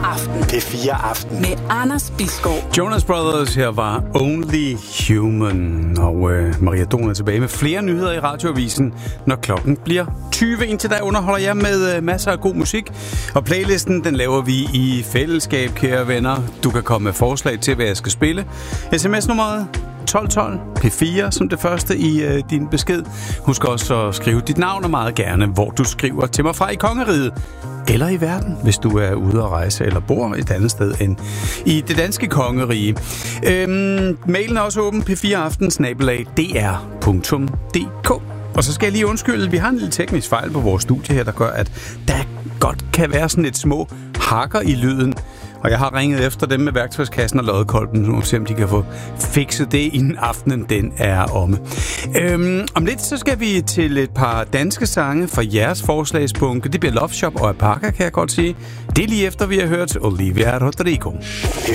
Aften. P4 Aften. Med Anders Bisgaard. Jonas Brothers her var Only Human. Og Maria Don er tilbage med flere nyheder i Radioavisen, når klokken bliver 20. Indtil da underholder jeg med masser af god musik. Og playlisten, den laver vi i fællesskab, kære venner. Du kan komme med forslag til, hvad jeg skal spille. SMS-nummeret 1212 P4 som det første i din besked. Husk også at skrive dit navn og meget gerne, hvor du skriver til mig fra i kongeriget. Eller i verden, hvis du er ude at rejse eller bor et andet sted end i det danske kongerige. Mailen er også åben, p4aften@dr.dk. Og så skal jeg lige undskylde, vi har en lille teknisk fejl på vores studie her, der gør, at der godt kan være sådan et små hakker i lyden. Og jeg har ringet efter dem med værktøjskassen og loddekolben, nu se om de kan få fikset det, inden aftenen den er omme. Om lidt så skal vi til et par danske sange fra jeres forslagsbunke. Det bliver Love Shop og Apaka, kan jeg godt sige. Det er lige efter, vi har hørt Olivia Rodrigo.